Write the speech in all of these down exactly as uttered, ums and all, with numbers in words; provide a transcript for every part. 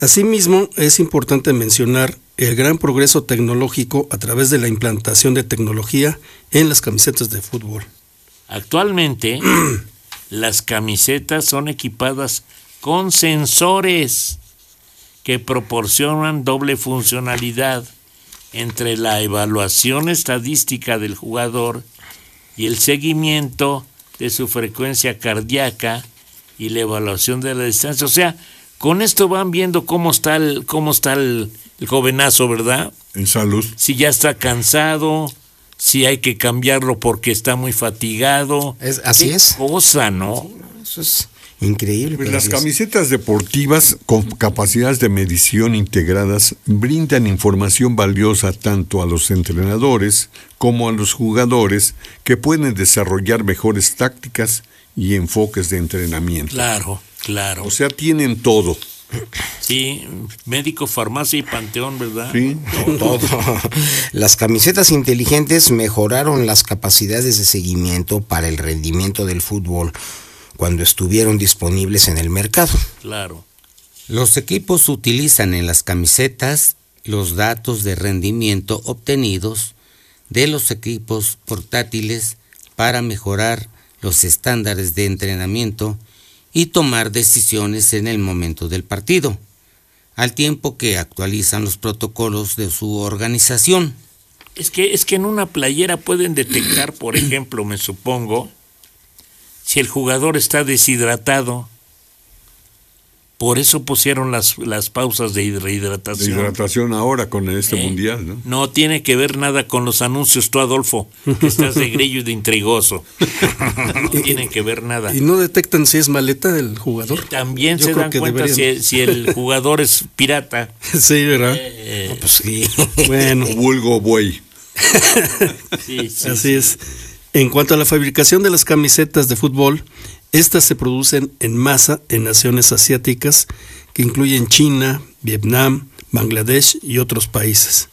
Asimismo, es importante mencionar el gran progreso tecnológico a través de la implantación de tecnología en las camisetas de fútbol. Actualmente, las camisetas son equipadas con sensores que proporcionan doble funcionalidad entre la evaluación estadística del jugador y el seguimiento de su frecuencia cardíaca y la evaluación de la distancia. O sea, con esto van viendo cómo está el, cómo está el, el jovenazo, ¿verdad? En salud. Si ya está cansado, si hay que cambiarlo porque está muy fatigado. Es, así ¿Qué es. cosa, ¿no? Eso es increíble. Pues las camisetas deportivas con capacidades de medición integradas brindan información valiosa tanto a los entrenadores como a los jugadores que pueden desarrollar mejores tácticas y enfoques de entrenamiento. Claro, claro. O sea, tienen todo. Sí, médico, farmacia y panteón, ¿verdad? Sí, todo. Las camisetas inteligentes mejoraron las capacidades de seguimiento para el rendimiento del fútbol cuando estuvieron disponibles en el mercado. Claro. Los equipos utilizan en las camisetas los datos de rendimiento obtenidos de los equipos portátiles para mejorar los estándares de entrenamiento y tomar decisiones en el momento del partido, al tiempo que actualizan los protocolos de su organización. Es que, es que en una playera pueden detectar, por ejemplo, me supongo, si el jugador está deshidratado. Por eso pusieron las, las pausas de rehidratación. De hidratación ahora con este ¿Eh? mundial, ¿no? No tiene que ver nada con los anuncios, tú, Adolfo, que estás de grillo y de intrigoso. No tienen que ver nada. ¿Y no detectan si es maleta del jugador? También Yo se creo dan que cuenta si, si el jugador es pirata. Sí, ¿verdad? Eh, No, pues sí. Bueno, O vulgo buey. sí, sí, así sí. es. En cuanto a la fabricación de las camisetas de fútbol, estas se producen en masa en naciones asiáticas que incluyen China, Vietnam, Bangladesh y otros países.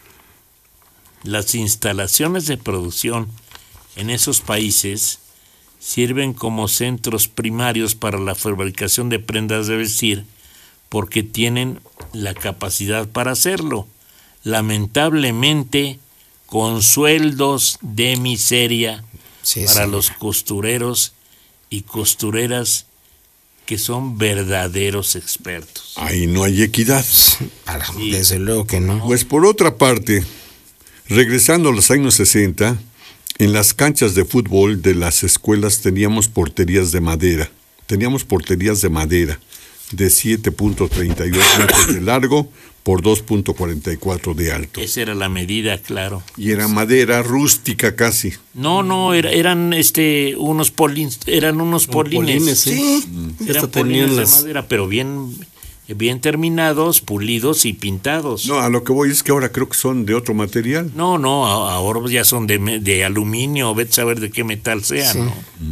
Las instalaciones de producción en esos países sirven como centros primarios para la fabricación de prendas de vestir porque tienen la capacidad para hacerlo. Lamentablemente, con sueldos de miseria Sí, para sí. los costureros y costureras que son verdaderos expertos. Ahí no hay equidad. Para- Sí. Desde luego que no. Pues por otra parte, regresando a los años sesenta, en las canchas de fútbol de las escuelas teníamos porterías de madera. Teníamos porterías de madera de siete punto treinta y dos metros de largo por dos punto cuarenta y cuatro de alto. Esa era la medida, claro. Y era madera rústica casi. No, no, era- eran este unos polines, eran unos polines. Polines, sí. Eran Hasta tenían polines de las... madera, pero bien, bien terminados, pulidos y pintados. No, a lo que voy es que ahora creo que son de otro material. No, no, a- ahora ya son de, me- de aluminio, vete a saber de qué metal sea, Sí. ¿no?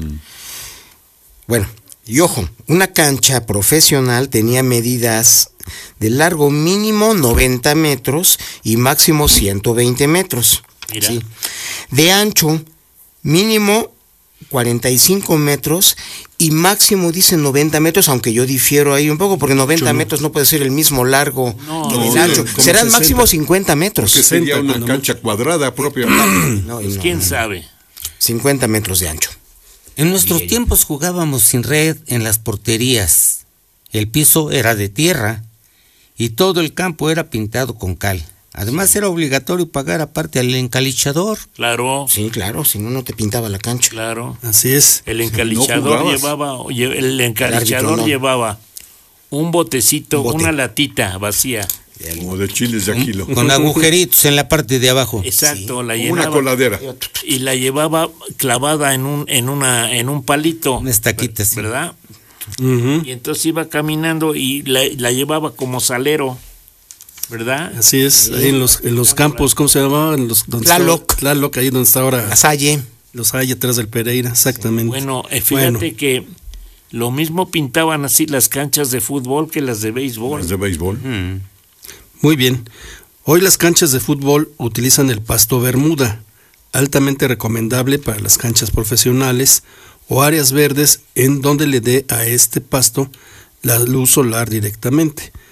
Bueno, y ojo, una cancha profesional tenía medidas de largo mínimo noventa metros y máximo ciento veinte metros. Mira. Sí. De ancho mínimo cuarenta y cinco metros y máximo dice noventa metros, aunque yo difiero ahí un poco porque noventa Mucho, ¿no? metros no puede ser el mismo largo No, que no, el sí, ancho. como Serán sesenta. máximo cincuenta metros. Que sería una cuando cancha cuadrada propia. No, y Pues no, quién no. sabe. cincuenta metros de ancho. En nuestros tiempos jugábamos sin red en las porterías. El piso era de tierra y todo el campo era pintado con cal. Además era obligatorio pagar aparte al encalichador. Claro, Sí, claro, si no, no te pintaba la cancha. claro. Así es. El encalichador jugabas. llevaba, lle- el encalichador árbitro no. llevaba un botecito, Un bote. una latita vacía. Como de chiles de kilo. Con agujeritos en la parte de abajo. Exacto, la Una llenaba coladera. y la llevaba clavada en un en una en un palito, Una estaquita, sí. ¿verdad? Ujú. Y entonces iba caminando y la, la llevaba como salero, ¿verdad? Así es, ahí en los, en los campos, ¿cómo se llamaban? Los, donde Tlaloc. está- Tlaloc, ahí donde está ahora La Salle. los hay atrás del Pereira, exactamente. Bueno, eh, fíjate Bueno. que lo mismo pintaban así las canchas de fútbol que las de béisbol. Las de béisbol. Mm. Muy bien. Hoy las canchas de fútbol utilizan el pasto bermuda, altamente recomendable para las canchas profesionales o áreas verdes en donde le dé a este pasto la luz solar directamente.